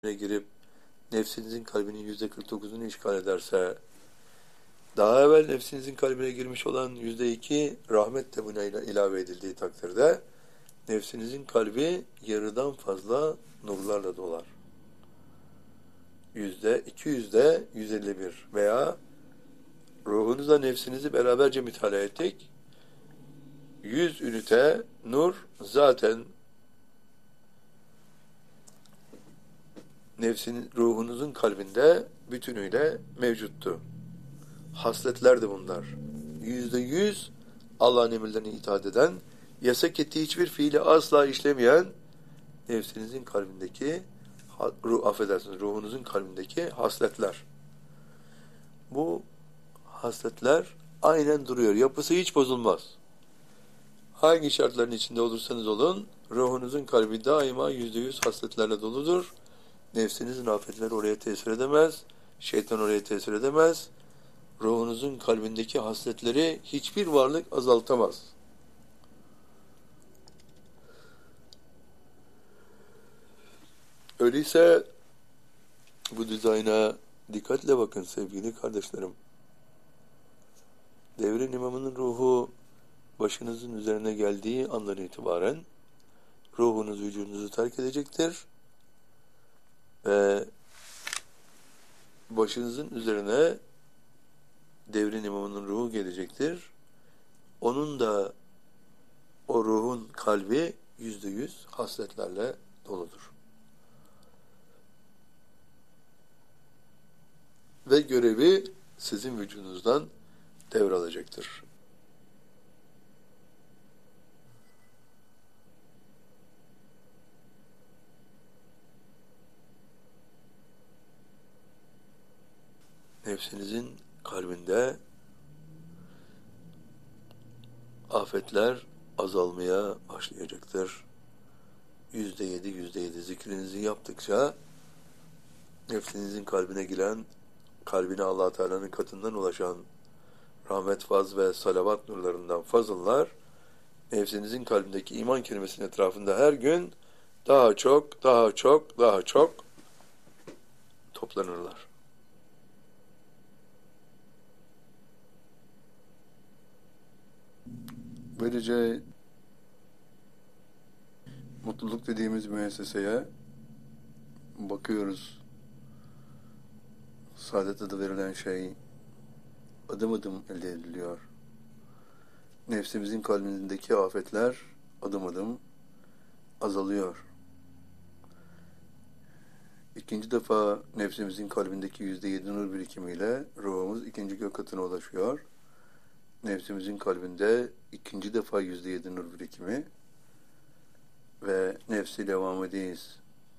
girip nefsinizin kalbinin %49'unu işgal ederse, daha evvel nefsinizin kalbine girmiş olan %2 rahmet de buna ilave edildiği takdirde nefsinizin kalbi yarıdan fazla nurlarla dolar. %200'de 151 veya ruhunuzla nefsinizi beraberce mütalaa ettik. 100 ünite nur zaten ruhunuzun kalbinde bütünüyle mevcuttu. Hasletlerdi bunlar. %100 Allah'ın emirlerine itaat eden, yasak ettiği hiçbir fiili asla işlemeyen nefsinizin kalbindeki ruhunuzun kalbindeki hasletler. Bu hasletler aynen duruyor. Yapısı hiç bozulmaz. Hangi şartların içinde olursanız olun, ruhunuzun kalbi daima %100 hasletlerle doludur. Nefsinizin afetleri oraya tesir edemez. Şeytan oraya tesir edemez. Ruhunuzun kalbindeki hasletleri hiçbir varlık azaltamaz. Öyleyse bu dizayna dikkatle bakın sevgili kardeşlerim. Devrin imamının ruhu başınızın üzerine geldiği andan itibaren ruhunuz vücudunuzu terk edecektir ve başınızın üzerine devrin imamının ruhu gelecektir. Onun da o ruhun kalbi %100 hasletlerle doludur. Ve görevi sizin vücudunuzdan devralacaktır. Nefsinizin kalbinde afetler azalmaya başlayacaktır. %7 zikrinizi yaptıkça nefsinizin kalbine giren, kalbine Allah Teala'nın katından ulaşan rahmet, faz ve salavat nurlarından fazıllar nefsinizin kalbindeki iman kelimesinin etrafında her gün daha çok toplanırlar. Böylece mutluluk dediğimiz müesseseye bakıyoruz. Saadet adı verilen şey adım adım elde ediliyor. Nefsimizin kalbindeki afetler adım adım azalıyor. İkinci defa nefsimizin kalbindeki %7 nur birikimiyle ruhumuz ikinci gök katına ulaşıyor. Nefsimizin kalbinde ikinci defa %7 nur birikimi ve nefsi levamedeyiz.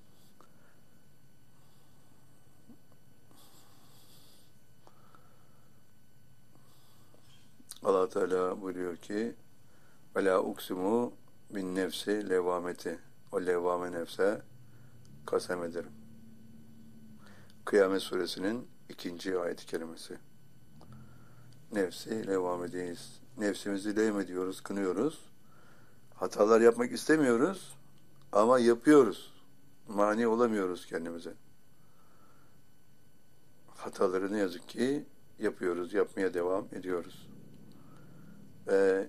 Allah Teala buyuruyor ki وَلَا اُقْسِمُ bin nefsi levameti. O levame nefse kasem ederim. Kıyamet suresinin 2. ayet-i kerimesi. Nefsi levamedeyiz. Nefsimizi levm ediyoruz, kınıyoruz. Hatalar yapmak istemiyoruz ama yapıyoruz. Mani olamıyoruz kendimize. Hataları ne yazık ki yapıyoruz, yapmaya devam ediyoruz. Ve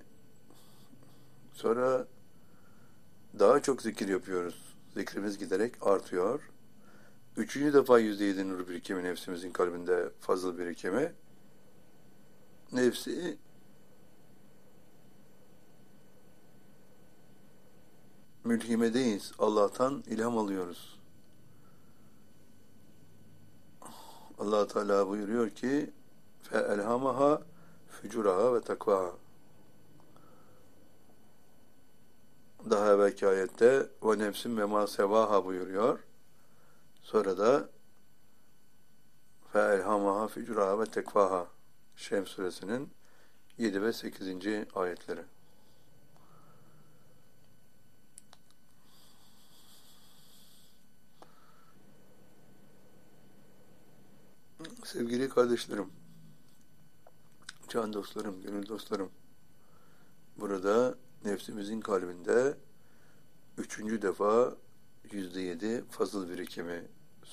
sonra daha çok zikir yapıyoruz. Zikrimiz giderek artıyor. Üçüncü defa %7 nur birikimi nefsimizin kalbinde fazıl birikimi. Nefsi mülhimedeyiz. Allah'tan ilham alıyoruz. Allah Teala buyuruyor ki فَاَلْهَمَهَا فُجُرَهَا ve takvaha. Daha evvelki ayette ve nefsin ve ma sevaha buyuruyor. Sonra da فَاَلْهَمَهَا فُجُرَهَا ve tekvaha. Şems suresinin 7 ve 8. ayetleri. Sevgili kardeşlerim, can dostlarım, gönül dostlarım, burada nefsimizin kalbinde üçüncü defa %7 fazıl birikimi